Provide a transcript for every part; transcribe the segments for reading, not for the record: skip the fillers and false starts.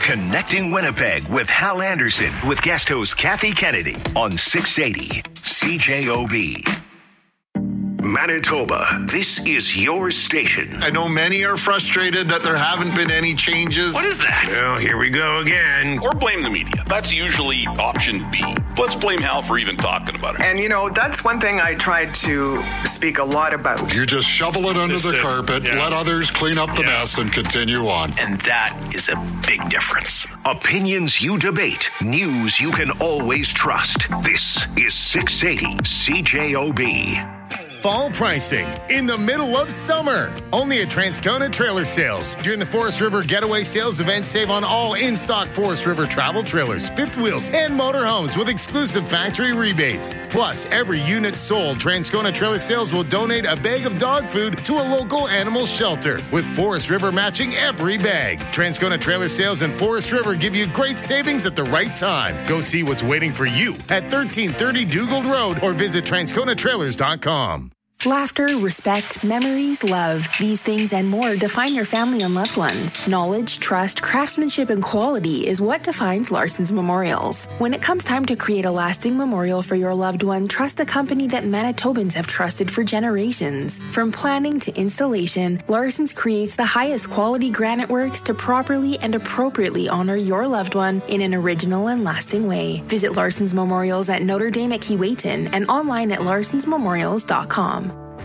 Connecting Winnipeg with Hal Anderson with guest host Kathy Kennedy on 680 CJOB. Manitoba, this is your station. I know many are frustrated that there haven't been any changes. What is that? Well, here we go again. Or blame the media. That's usually option B. Let's blame Hal for even talking about it. And, that's one thing I tried to speak a lot about. You just shovel it under the carpet, let others clean up the mess, and continue on. And that is a big difference. Opinions you debate. News you can always trust. This is 680 CJOB. Fall pricing in the middle of summer. Only at Transcona Trailer Sales. During the Forest River Getaway Sales event, save on all in-stock Forest River travel trailers, fifth wheels, and motorhomes with exclusive factory rebates. Plus, every unit sold, Transcona Trailer Sales will donate a bag of dog food to a local animal shelter, with Forest River matching every bag. Transcona Trailer Sales and Forest River give you great savings at the right time. Go see what's waiting for you at 1330 Dugald Road or visit TransconaTrailers.com. Laughter, respect, memories, love. These things and more define your family and loved ones. Knowledge, trust, craftsmanship, and quality is what defines Larson's Memorials. When it comes time to create a lasting memorial for your loved one, trust the company that Manitobans have trusted for generations. From planning to installation, Larson's creates the highest quality granite works to properly and appropriately honor your loved one in an original and lasting way. Visit Larson's Memorials at Notre Dame at Keewatin and online at larsonsmemorials.com.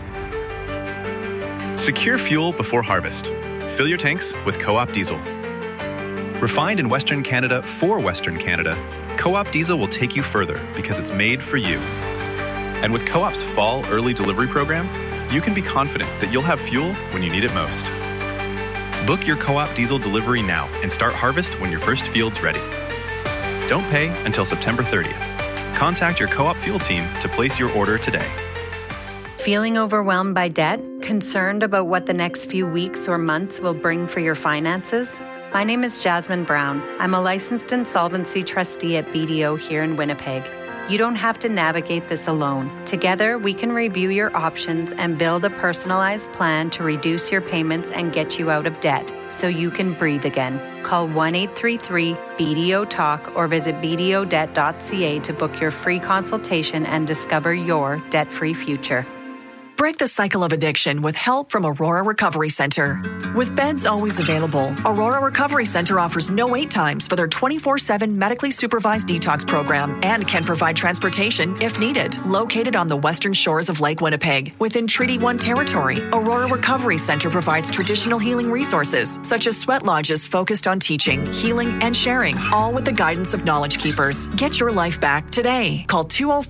Secure fuel before harvest. Fill your tanks with Co-op Diesel. Refined in Western Canada for Western Canada, Co-op Diesel will take you further because it's made for you. And with Co-op's fall early delivery program, you can be confident that you'll have fuel when you need it most. Book your Co-op Diesel delivery now and start harvest when your first field's ready. Don't pay until September 30th. Contact your Co-op fuel team to place your order today. Feeling overwhelmed by debt? Concerned about what the next few weeks or months will bring for your finances? My name is Jasmine Brown. I'm a licensed insolvency trustee at BDO here in Winnipeg. You don't have to navigate this alone. Together, we can review your options and build a personalized plan to reduce your payments and get you out of debt so you can breathe again. Call 1-833-BDO-TALK or visit bdodebt.ca to book your free consultation and discover your debt-free future. Break the cycle of addiction with help from Aurora Recovery Center. With beds always available, Aurora Recovery Center offers no wait times for their 24/7 medically supervised detox program and can provide transportation if needed. Located on the western shores of Lake Winnipeg, within Treaty 1 territory, Aurora Recovery Center provides traditional healing resources such as sweat lodges focused on teaching, healing, and sharing, all with the guidance of Knowledge Keepers. Get your life back today. Call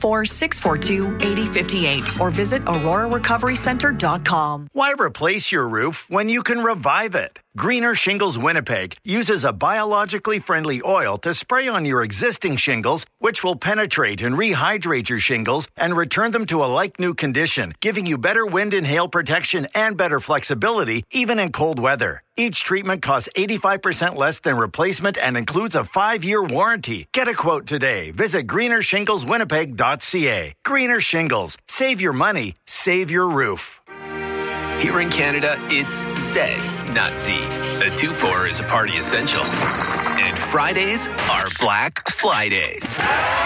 204-642-8058 or visit AuroraRecoveryCenter.com. Why replace your roof when you can revive it? Greener Shingles Winnipeg uses a biologically friendly oil to spray on your existing shingles, which will penetrate and rehydrate your shingles and return them to a like-new condition, giving you better wind and hail protection and better flexibility, even in cold weather. Each treatment costs 85% less than replacement and includes a 5-year warranty. Get a quote today. Visit greenershingleswinnipeg.ca. Greener Shingles. Save your money. Save your roof. Here in Canada, it's Z, not Z. A 2-4 is a party essential. And Fridays are Black Fly Days.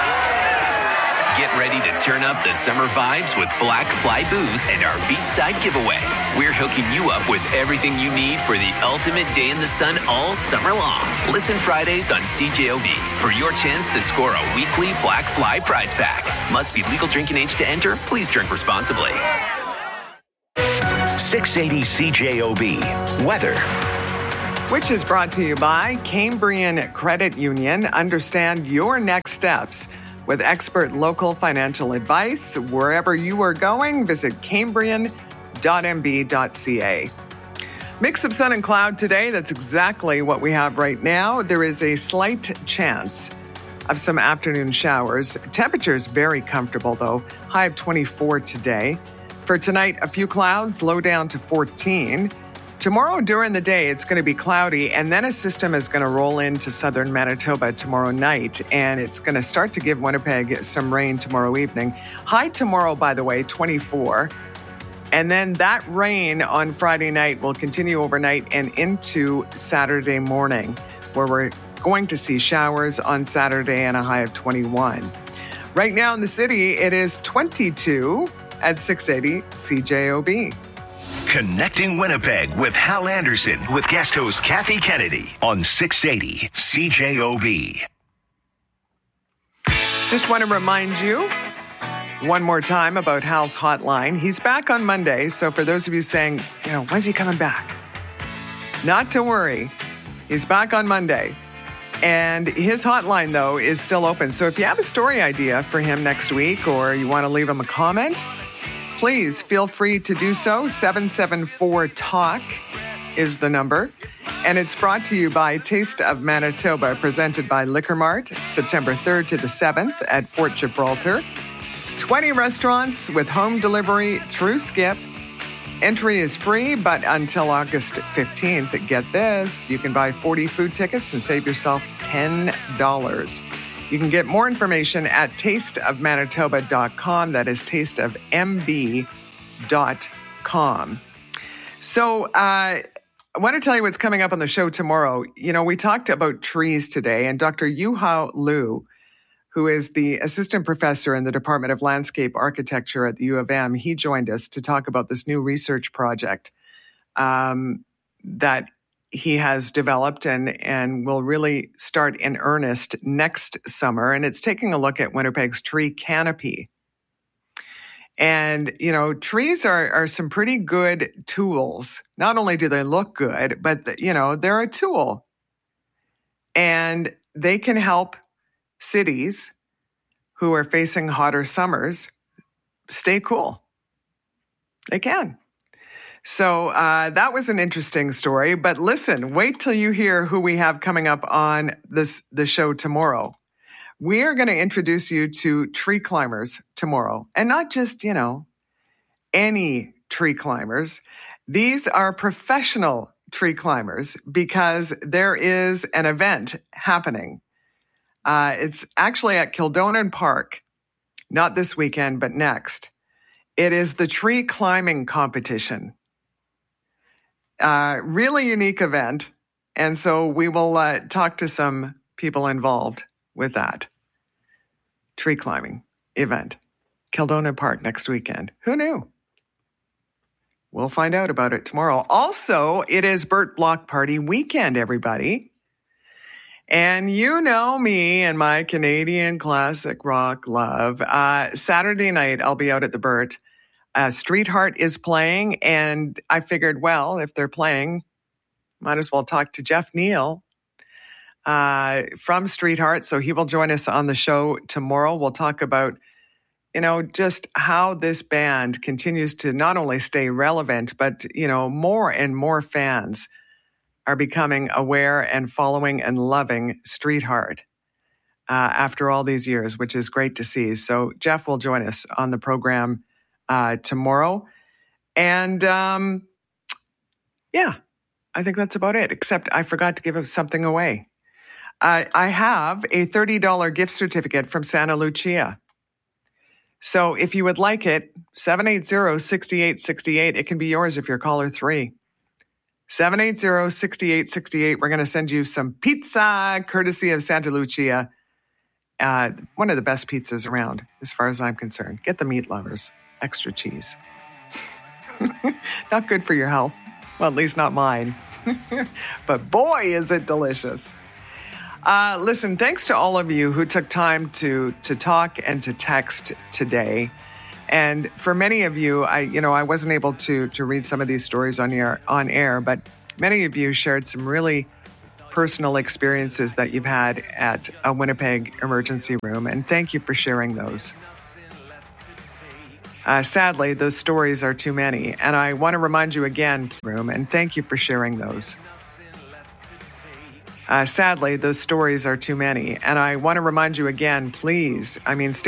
Get ready to turn up the summer vibes with Black Fly Booze and our beachside giveaway. We're hooking you up with everything you need for the ultimate day in the sun all summer long. Listen Fridays on CJOB for your chance to score a weekly Black Fly prize pack. Must be legal drinking age to enter. Please drink responsibly. 680 CJOB. Weather. Which is brought to you by Cambrian Credit Union. Understand your next steps with expert local financial advice. Wherever you are going, visit cambrian.mb.ca. Mix of sun and cloud today. That's exactly what we have right now. There is a slight chance of some afternoon showers. Temperatures very comfortable, though. High of 24 today. For tonight, a few clouds, low down to 14. Tomorrow during the day, it's going to be cloudy, and then a system is going to roll into southern Manitoba tomorrow night, and it's going to start to give Winnipeg some rain tomorrow evening. High tomorrow, by the way, 24. And then that rain on Friday night will continue overnight and into Saturday morning, where we're going to see showers on Saturday and a high of 21. Right now in the city, it is 22 at 680 CJOB. Connecting Winnipeg with Hal Anderson with guest host Kathy Kennedy on 680 CJOB. Just want to remind you one more time about Hal's hotline. He's back on Monday, so for those of you saying, when's he coming back? Not to worry. He's back on Monday. And his hotline, though, is still open. So if you have a story idea for him next week or you want to leave him a comment, please feel free to do so. 774-TALK is the number. And it's brought to you by Taste of Manitoba, presented by Liquor Mart, September 3rd to the 7th at Fort Gibraltar. 20 restaurants with home delivery through Skip. Entry is free, but until August 15th, get this, you can buy 40 food tickets and save yourself $10. You can get more information at tasteofmanitoba.com. That is tasteofmb.com. So I want to tell you what's coming up on the show tomorrow. We talked about trees today, and Dr. Yuhao Liu, who is the assistant professor in the Department of Landscape Architecture at the U of M, he joined us to talk about this new research project that he has developed and will really start in earnest next summer. And it's taking a look at Winnipeg's tree canopy. And, trees are some pretty good tools. Not only do they look good, but, they're a tool. And they can help cities who are facing hotter summers stay cool. They can. So that was an interesting story. But listen, wait till you hear who we have coming up on the show tomorrow. We are going to introduce you to tree climbers tomorrow. And not just, any tree climbers. These are professional tree climbers because there is an event happening. It's actually at Kildonan Park, not this weekend, but next. It is the tree climbing competition. Really unique event. And so we will talk to some people involved with that tree climbing event. Kildonan Park next weekend. Who knew? We'll find out about it tomorrow. Also, it is Burt Block Party weekend, everybody. And you know me and my Canadian classic rock love. Saturday night, I'll be out at the Burt. Streetheart is playing, and I figured, well, if they're playing, might as well talk to Jeff Neal from Streetheart. So he will join us on the show tomorrow. We'll talk about, just how this band continues to not only stay relevant, but, more and more fans are becoming aware and following and loving Streetheart after all these years, which is great to see. So Jeff will join us on the program tomorrow. And I think that's about it, except I forgot to give something away. I have a $30 gift certificate from Santa Lucia. So if you would like it, 780-6868, it can be yours if you're caller 3. 780-6868. We're going to send you some pizza courtesy of Santa Lucia. One of the best pizzas around, as far as I'm concerned. Get the meat lovers. Extra cheese. Not good for your health. Well, at least not mine. But boy, is it delicious. Listen, thanks to all of you who took time to talk and to text today. And for many of you, I wasn't able to read some of these stories on air, but many of you shared some really personal experiences that you've had at a Winnipeg emergency room, and thank you for sharing those. Sadly, those stories are too many, and I want to remind you again, and thank you for sharing those. Sadly, those stories are too many, and I want to remind you again, please, stay